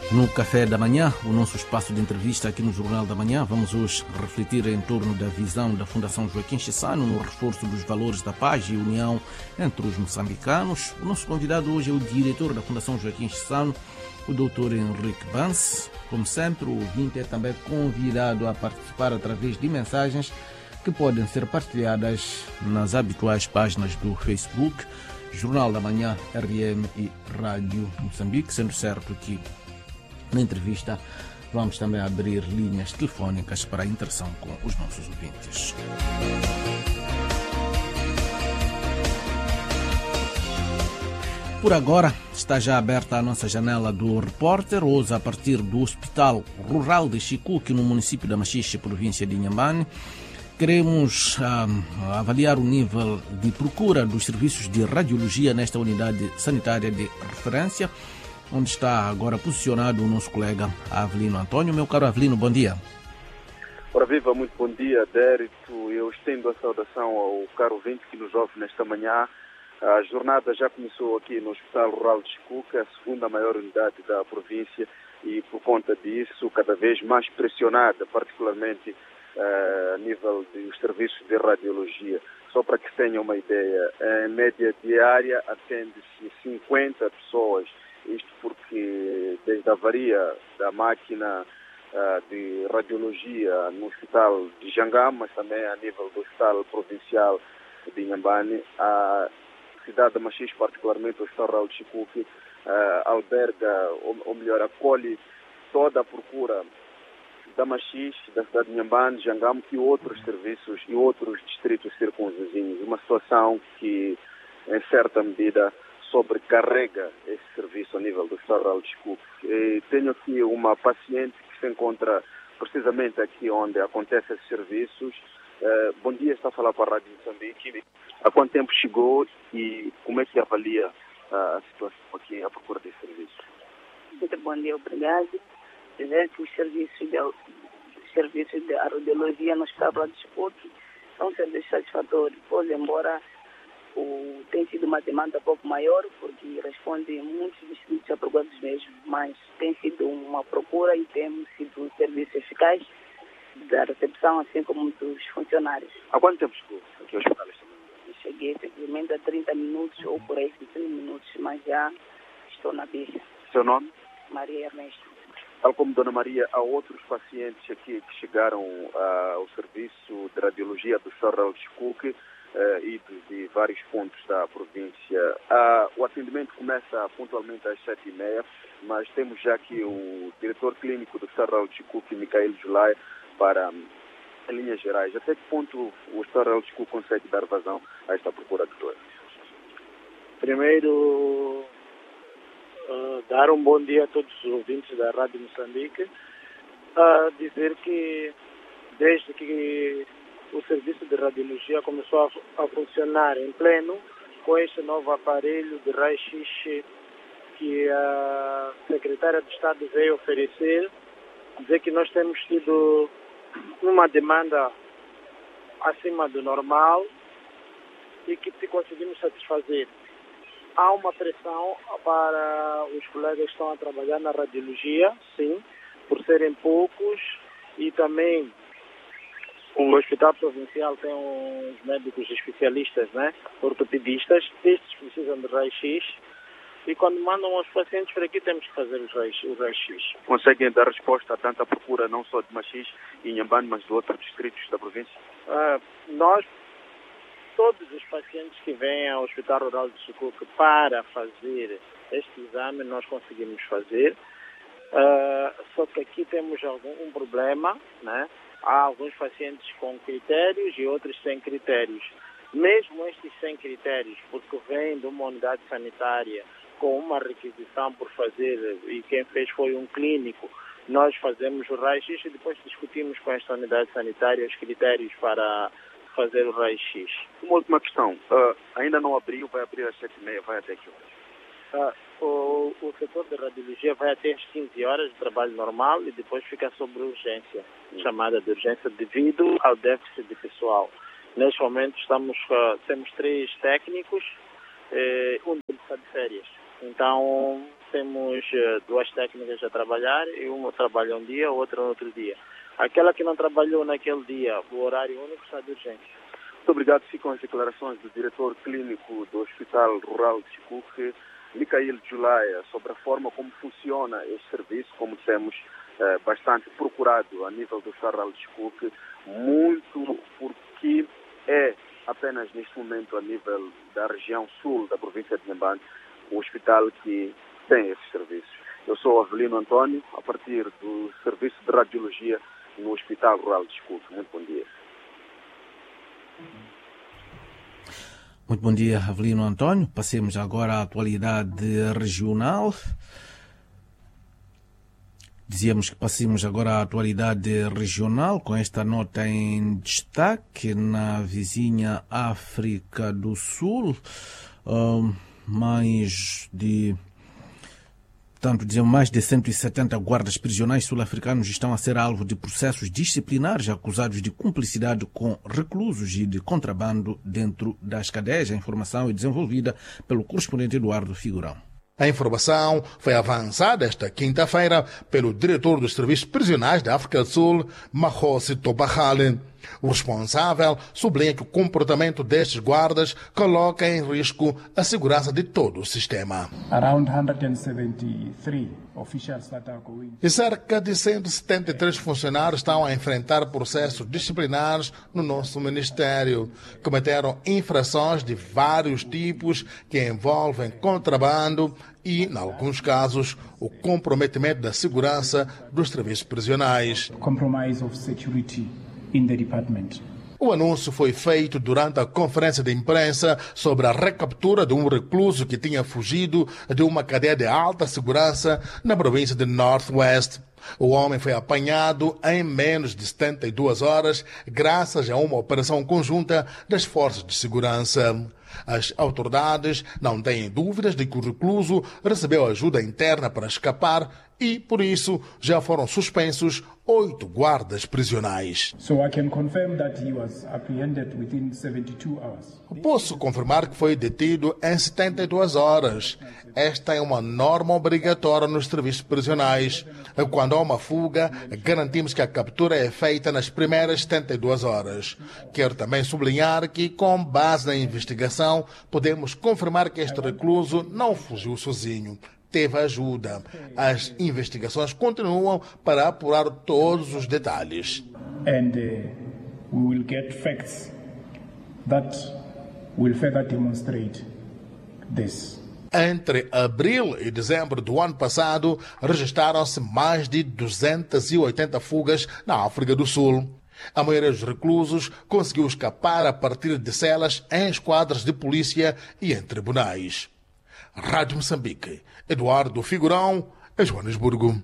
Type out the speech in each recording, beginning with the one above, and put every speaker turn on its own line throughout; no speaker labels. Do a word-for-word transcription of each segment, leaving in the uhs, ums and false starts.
No Café da Manhã, o nosso espaço de entrevista aqui no Jornal da Manhã, vamos hoje refletir em torno da visão da Fundação Joaquim Chissano no reforço dos valores da paz e união entre os moçambicanos. O nosso convidado hoje é o diretor da Fundação Joaquim Chissano, o doutor Henrique Bance. Como sempre, o ouvinte é também convidado a participar através de mensagens que podem ser partilhadas nas habituais páginas do Facebook, Jornal da Manhã, R M e Rádio Moçambique, sendo certo que na entrevista vamos também abrir linhas telefónicas para a interação com os nossos ouvintes. Por agora, está já aberta a nossa janela do repórter, hoje a partir do Hospital Rural de Chicuque, no município da Machixe, província de Inhambane. Queremos um, avaliar o nível de procura dos serviços de radiologia nesta unidade sanitária de referência, onde está agora posicionado o nosso colega Avelino Antônio. Meu caro Avelino, bom dia.
Ora viva, muito bom dia, Dérito. Eu estendo a saudação ao caro ouvinte que nos ouve nesta manhã. A jornada já começou aqui no Hospital Rural de Chicuque, a segunda maior unidade da província, e por conta disso cada vez mais pressionada, particularmente uh, a nível dos serviços de radiologia. Só para que tenham uma ideia, em média diária atende-se cinquenta pessoas. Isto porque desde a avaria da máquina uh, de radiologia no Hospital de Jangama, mas também a nível do Hospital Provincial de Inhambane, a cidade de Machixe, particularmente o Hospital Rural de Chicuque, uh, alberga, ou, ou melhor, acolhe toda a procura da Machixe, da cidade de Inhambane, Jangama e outros serviços e outros distritos circunvizinhos. Uma situação que, em certa medida, sobrecarrega esse serviço a nível do Hospital Rural de Chicuque. E tenho aqui uma paciente que se encontra precisamente aqui onde acontecem esses serviços. Uh, bom dia, está a falar para a Rádio Moçambique. Há quanto tempo chegou e como é que avalia uh, a situação aqui à procura desse serviço?
Muito bom dia, obrigado. Dizer que os serviços de, os serviços de radiologia no Hospital Rural de Chicuque são serviços satisfatórios, pois embora O, tem sido uma demanda um pouco maior, porque responde muitos distritos à procura dos mesmos, mas tem sido uma procura e temos sido um serviço eficaz da recepção, assim como dos funcionários.
Há quanto tempo chegou aqui ao hospital esta manhã?
Eu cheguei simplesmente há trinta minutos, ou por aí, trinta minutos, mas já estou na pista.
Seu nome?
Maria Ernesto.
Tal como Dona Maria, há outros pacientes aqui que chegaram uh, ao serviço de radiologia do Hospital Rural de Chicuque, Uh, e de, de vários pontos da província. Uh, o atendimento começa pontualmente às sete e meia, mas temos já aqui o diretor clínico do Hospital Rural de Chicuque, Micael Julai, para, um, em linhas gerais, até que ponto o Hospital Rural de Chicuque consegue dar vazão a esta procura de doenças?
Primeiro, uh, dar um bom dia a todos os ouvintes da Rádio Moçambique, uh, dizer que desde que o serviço de radiologia começou a, a funcionar em pleno com este novo aparelho de raio-x que a secretária de Estado veio oferecer, dizer que nós temos tido uma demanda acima do normal e que conseguimos satisfazer. Há uma pressão para os colegas que estão a trabalhar na radiologia, sim, por serem poucos, e também o Hospital Provincial tem uns médicos especialistas, né, ortopedistas, estes precisam de raio-x, e quando mandam os pacientes para aqui temos que fazer os raios-x.
Conseguem dar resposta a tanta procura, não só de Machixe e Inhambane, mas de outros distritos da província?
Uh, nós, todos os pacientes que vêm ao Hospital Rural de Chicuque para fazer este exame, nós conseguimos fazer, uh, só que aqui temos algum um problema, né? Há alguns pacientes com critérios e outros sem critérios. Mesmo estes sem critérios, porque vêm de uma unidade sanitária com uma requisição por fazer, e quem fez foi um clínico, nós fazemos o raio-x e depois discutimos com esta unidade sanitária os critérios para fazer o raio-x.
Uma última questão. Uh, ainda não abriu, vai abrir às sete e meia, vai até que horas?
Uh, o, o setor de radiologia vai até às quinze horas de trabalho normal e depois fica sobre urgência, hum. chamada de urgência devido ao déficit de pessoal. Neste momento estamos, uh, temos três técnicos, eh, um deles está de férias. Então temos uh, duas técnicas a trabalhar e uma trabalha um dia, outra no outro dia. Aquela que não trabalhou naquele dia, o horário único está de urgência.
Muito obrigado. Ficam as declarações do diretor clínico do Hospital Rural de Chicuque, Micael Julaia, sobre a forma como funciona este serviço, como temos eh, bastante procurado a nível do Hospital Rural de Chicuque, muito porque é apenas neste momento a nível da região sul da província de Inhambane o hospital que tem esses serviços. Eu sou Avelino António, a partir do Serviço de Radiologia no Hospital Rural de Chicuque. Muito bom dia.
Muito bom dia, Avelino António. Passemos agora à atualidade regional. Dizíamos que passemos agora à atualidade regional, com esta nota em destaque na vizinha África do Sul. Uh, mais de... Portanto, dizemos, mais de cento e setenta guardas prisionais sul-africanos estão a ser alvo de processos disciplinares acusados de cumplicidade com reclusos e de contrabando dentro das cadeias. A informação é desenvolvida pelo correspondente Eduardo Figurão.
A informação foi avançada esta quinta-feira pelo diretor dos serviços prisionais da África do Sul, Mahosi Tobahale. O responsável sublinha que o comportamento destes guardas coloca em risco a segurança de todo o sistema.
Around one hundred seventy-three officials that are going.
E cerca de cento e setenta e três funcionários estão a enfrentar processos disciplinares no nosso ministério. Cometeram infrações de vários tipos que envolvem contrabando e, em alguns casos, o comprometimento da segurança dos serviços prisionais.
Compromise of security in the department.
O anúncio foi feito durante a conferência de imprensa sobre a recaptura de um recluso que tinha fugido de uma cadeia de alta segurança na província de North West. O homem foi apanhado em menos de setenta e duas horas graças a uma operação conjunta das forças de segurança. As autoridades não têm dúvidas de que o recluso recebeu ajuda interna para escapar e, por isso, já foram suspensos oito guardas prisionais.
So I can confirm that he was apprehended within seventy-two hours.
Posso confirmar que foi detido em setenta e duas horas. Esta é uma norma obrigatória nos serviços prisionais. Quando há uma fuga, garantimos que a captura é feita nas primeiras setenta e duas horas. Quero também sublinhar que, com base na investigação, podemos confirmar que este recluso não fugiu sozinho. Teve ajuda. As investigações continuam para apurar todos os detalhes.
And uh, we will get facts that will further demonstrate this.
Entre abril e dezembro do ano passado, registraram-se mais de duzentas e oitenta fugas na África do Sul. A maioria dos reclusos conseguiu escapar a partir de celas em esquadras de polícia e em tribunais. Rádio Moçambique, Eduardo Figurão, Joanesburgo.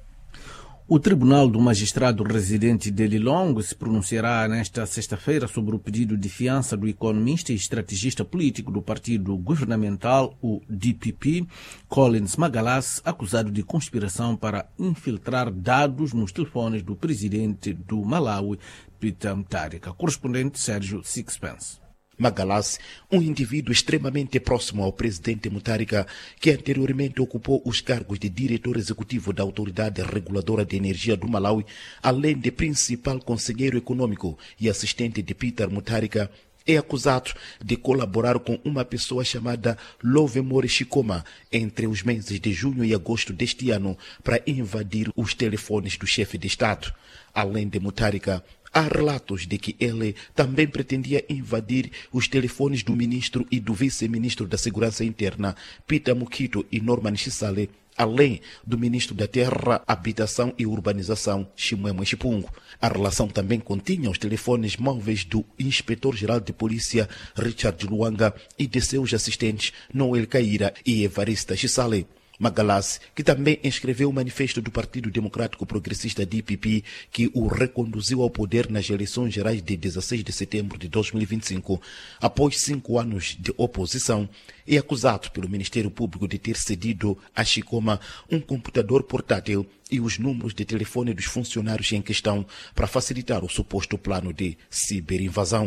O Tribunal do Magistrado Residente de Lilongwe se pronunciará nesta sexta-feira sobre o pedido de fiança do economista e estrategista político do partido governamental, o D P P, Collins Magalas, acusado de conspiração para infiltrar dados nos telefones do presidente do Malawi, Peter Mutharika. Correspondente Sérgio Sixpence.
Magalas, um indivíduo extremamente próximo ao presidente Mutharika, que anteriormente ocupou os cargos de diretor executivo da Autoridade Reguladora de Energia do Malawi, além de principal conselheiro econômico e assistente de Peter Mutharika, é acusado de colaborar com uma pessoa chamada Lovemore Chikoma entre os meses de junho e agosto deste ano para invadir os telefones do chefe de Estado. Além de Mutharika, há relatos de que ele também pretendia invadir os telefones do ministro e do vice-ministro da Segurança Interna, Peter Mukito e Norman Chisale, além do ministro da Terra, Habitação e Urbanização, Chimwemwe Chipungu. A relação também continha os telefones móveis do inspetor-geral de polícia, Richard Luanga, e de seus assistentes, Noel Caíra e Evarista Chisale. Magalas, que também escreveu o manifesto do Partido Democrático Progressista D P P, que o reconduziu ao poder nas eleições gerais de dezesseis de setembro de dois mil e vinte e cinco, após cinco anos de oposição, é acusado pelo Ministério Público de ter cedido a Chikoma um computador portátil e os números de telefone dos funcionários em questão para facilitar o suposto plano de ciberinvasão.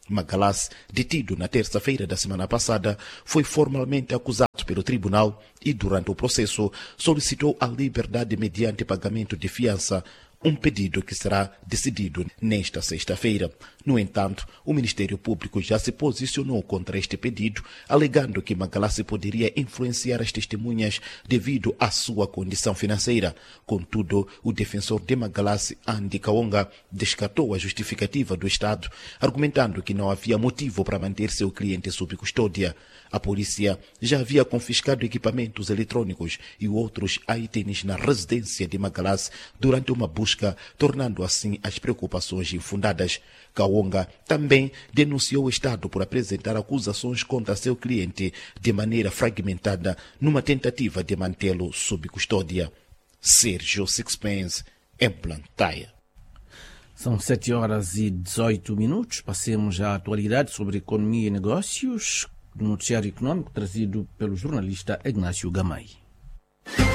Magalassi, detido na terça-feira da semana passada, foi formalmente acusado pelo tribunal e, durante o processo, solicitou a liberdade mediante pagamento de fiança, um pedido que será decidido nesta sexta-feira. No entanto, o Ministério Público já se posicionou contra este pedido, alegando que Magalassi poderia influenciar as testemunhas devido à sua condição financeira. Contudo, o defensor de Magalassi, Andy Kaonga, descartou a justificativa do Estado, argumentando que não havia motivo para manter seu cliente sob custódia. A polícia já havia confiscado equipamentos eletrônicos e outros itens na residência de Magalassi durante uma busca, tornando assim as preocupações infundadas. Kaonga também denunciou o Estado por apresentar acusações contra seu cliente de maneira fragmentada numa tentativa de mantê-lo sob custódia. Sérgio Sixpence, em Blantyre.
São sete horas e dezoito minutos. Passemos à atualidade sobre economia e negócios, no noticiário econômico trazido pelo jornalista Ignácio Gamay.